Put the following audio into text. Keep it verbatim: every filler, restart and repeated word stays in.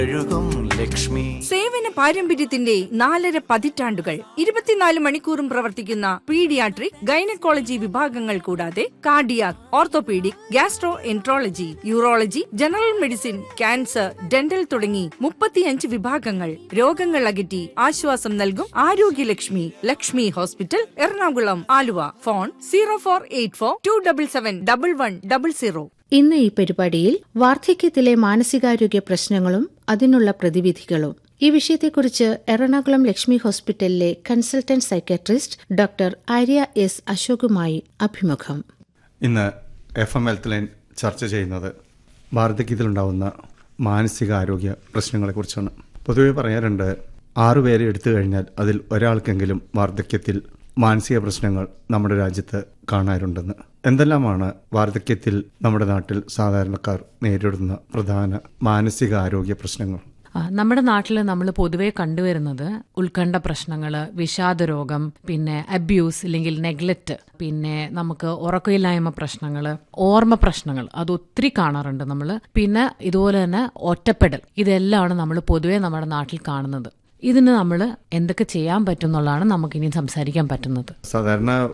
ലക്ഷ്മി സേവന പാരമ്പര്യത്തിന്റെ നാലര പതിറ്റാണ്ടുകൾ ഇരുപത്തിനാല് മണിക്കൂറും പ്രവർത്തിക്കുന്ന പീഡിയാട്രിക്, ഗൈനക്കോളജി വിഭാഗങ്ങൾ കൂടാതെ cardiac, orthopaedic, gastro enterology, urology, general medicine, cancer, dental തുടങ്ങി മുപ്പത്തിയഞ്ച് വിഭാഗങ്ങൾ. രോഗങ്ങൾ അകറ്റി ആശ്വാസം നൽകും Arogya Lakshmi. Lakshmi hospital, Ernakulam, Aluva. Phone zero four eight four to double seven double one double zero. ഇന്ന് ഈ പരിപാടിയിൽ വാർദ്ധക്യത്തിലെ മാനസികാരോഗ്യ പ്രശ്നങ്ങളും അതിനുള്ള പ്രതിവിധികളും ഈ വിഷയത്തെക്കുറിച്ച് എറണാകുളം ലക്ഷ്മി ഹോസ്പിറ്റലിലെ consultant psychiatrist doctor Arya S അശോകുമായി അഭിമുഖം. ഇന്ന് എഫ് എം ഹെൽത്ത് ലൈൻ ചർച്ച ചെയ്യുന്നത് വാർദ്ധക്യത്തിലുണ്ടാവുന്ന മാനസികാരോഗ്യ പ്രശ്നങ്ങളെക്കുറിച്ചാണ്. പൊതുവെ പറയാറുണ്ട്, ആറുപേരെ എടുത്തു കഴിഞ്ഞാൽ അതിൽ ഒരാൾക്കെങ്കിലും വാർദ്ധക്യത്തിൽ മാനസിക പ്രശ്നങ്ങൾ നമ്മുടെ രാജ്യത്ത് കാണാറുണ്ടെന്ന്. എന്തെല്ലാമാണ് വാർദ്ധക്യത്തിൽ നമ്മുടെ നാട്ടിൽ സാധാരണക്കാർ നേരിടുന്ന പ്രധാന മാനസികാരോഗ്യ പ്രശ്നങ്ങൾ? നമ്മുടെ നാട്ടിൽ നമ്മൾ പൊതുവെ കണ്ടുവരുന്നത് ഉത്കണ്ഠ പ്രശ്നങ്ങൾ, വിഷാദരോഗം, പിന്നെ അബ്യൂസ് അല്ലെങ്കിൽ നെഗ്ലക്റ്റ്, പിന്നെ നമുക്ക് ഉറക്കമില്ലായ്മ പ്രശ്നങ്ങൾ, ഓർമ്മ പ്രശ്നങ്ങൾ, അത് ഒത്തിരി കാണാറുണ്ട് നമ്മൾ. പിന്നെ ഇതുപോലെ തന്നെ ഒറ്റപ്പെടൽ, ഇതെല്ലാമാണ് നമ്മൾ പൊതുവെ നമ്മുടെ നാട്ടിൽ കാണുന്നത്. ഇതിന് നമ്മൾ എന്തൊക്കെ ചെയ്യാൻ പറ്റും എന്നുള്ളതാണ് നമുക്കിനി സംസാരിക്കാൻ പറ്റുന്നത്. സാധാരണ